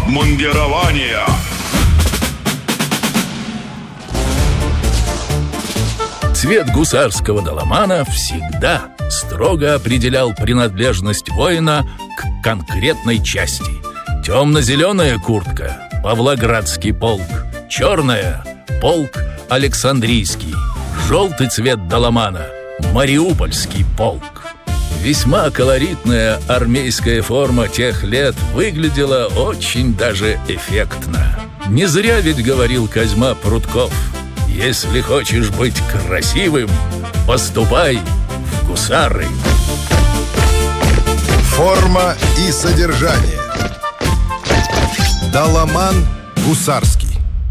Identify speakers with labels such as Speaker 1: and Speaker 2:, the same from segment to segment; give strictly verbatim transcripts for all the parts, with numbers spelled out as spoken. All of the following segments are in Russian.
Speaker 1: обмундирования.
Speaker 2: Цвет гусарского доломана всегда строго определял принадлежность воина к конкретной части. Темно-зеленая куртка – Павлоградский полк, черная – полк Александрийский, желтый цвет доломана – Мариупольский полк. Весьма колоритная армейская форма тех лет выглядела очень даже эффектно. Не зря ведь говорил Козьма Прутков: если хочешь быть красивым, поступай в гусары.
Speaker 3: Форма и содержание. Доломан гусарский.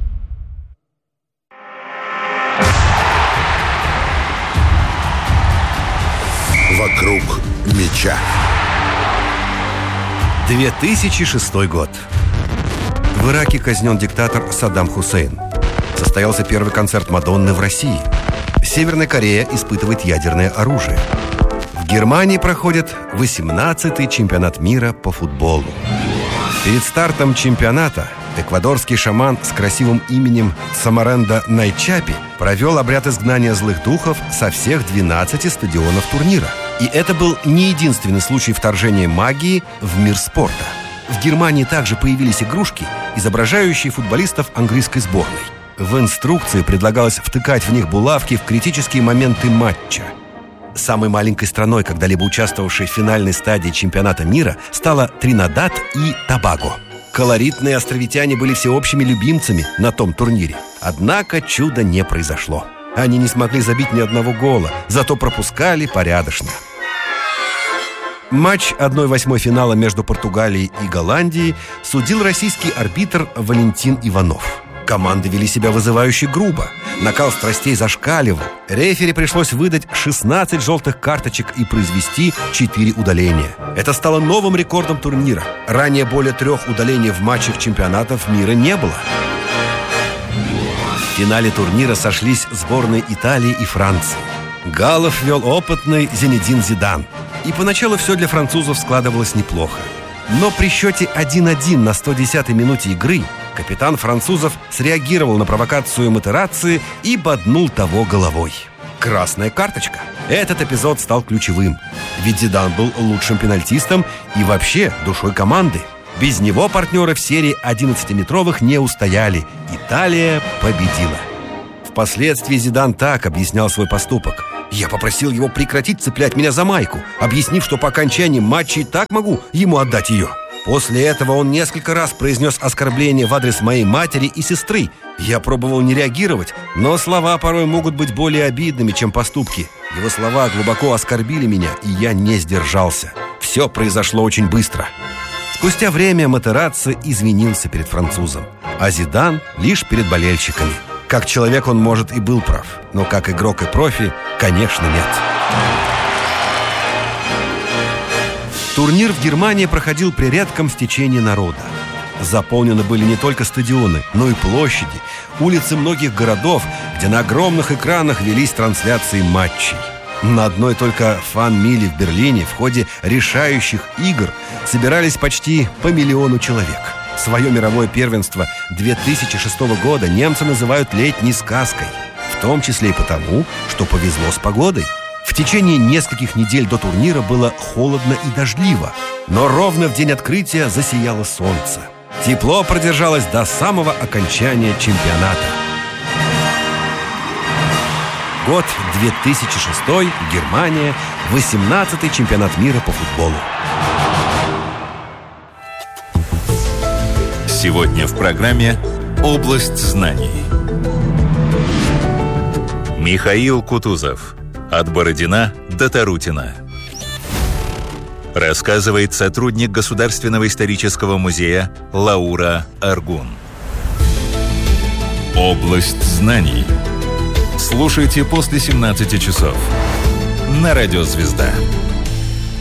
Speaker 3: Вокруг меча.
Speaker 4: две тысячи шестой год. В Ираке казнен диктатор Саддам Хусейн. Состоялся первый концерт Мадонны в России. Северная Корея испытывает ядерное оружие. В Германии проходит восемнадцатый чемпионат мира по футболу. Перед стартом чемпионата эквадорский шаман с красивым именем Самаренда Найчапи провел обряд изгнания злых духов со всех двенадцати стадионов турнира. И это был не единственный случай вторжения магии в мир спорта. В Германии также появились игрушки, изображающие футболистов английской сборной. В инструкции предлагалось втыкать в них булавки в критические моменты матча. Самой маленькой страной, когда-либо участвовавшей в финальной стадии чемпионата мира, стала Тринидад и Тобаго. Колоритные островитяне были всеобщими любимцами на том турнире. Однако чуда не произошло. Они не смогли забить ни одного гола, зато пропускали порядочно. Матч одной восьмой финала между Португалией и Голландией судил российский арбитр Валентин Иванов. Команды вели себя вызывающе грубо. Накал страстей зашкаливал. Рефери пришлось выдать шестнадцать желтых карточек и произвести четыре удаления. Это стало новым рекордом турнира. Ранее более трех удалений в матчах чемпионатов мира не было. В финале турнира сошлись сборные Италии и Франции. Галлов вел опытный Зинедин Зидан. И поначалу все для французов складывалось неплохо. Но при счете один-один на сто десятой минуте игры капитан французов среагировал на провокацию Матерацци и боднул того головой. Красная карточка. Этот эпизод стал ключевым. Ведь Зидан был лучшим пенальтистом и вообще душой команды. Без него партнеры в серии одиннадцатиметровых не устояли. Италия победила. Впоследствии Зидан так объяснял свой поступок: «Я попросил его прекратить цеплять меня за майку, объяснив, что по окончании матча и так могу ему отдать ее». После этого он несколько раз произнес оскорбление в адрес моей матери и сестры. Я пробовал не реагировать, но слова порой могут быть более обидными, чем поступки. Его слова глубоко оскорбили меня, и я не сдержался. Все произошло очень быстро. Спустя время Матерацци извинился перед французом, а Зидан лишь перед болельщиками. Как человек он, может, и был прав, но как игрок и профи, конечно, нет. Турнир в Германии проходил при редком стечении народа. Заполнены были не только стадионы, но и площади, улицы многих городов, где на огромных экранах велись трансляции матчей. На одной только фан-миле в Берлине в ходе решающих игр собирались почти по миллиону человек. Свое мировое первенство две тысячи шестого года немцы называют летней сказкой, в том числе и потому, что повезло с погодой. В течение нескольких недель до турнира было холодно и дождливо, но ровно в день открытия засияло солнце. Тепло продержалось до самого окончания чемпионата. Год две тысячи шестой, Германия, восемнадцатый чемпионат мира по футболу.
Speaker 5: Сегодня в программе «Область знаний». Михаил Кутузов. От Бородина до Тарутина. Рассказывает сотрудник Государственного исторического музея Лаура Аргун. «Область знаний». Слушайте после семнадцати часов на Радио «Звезда».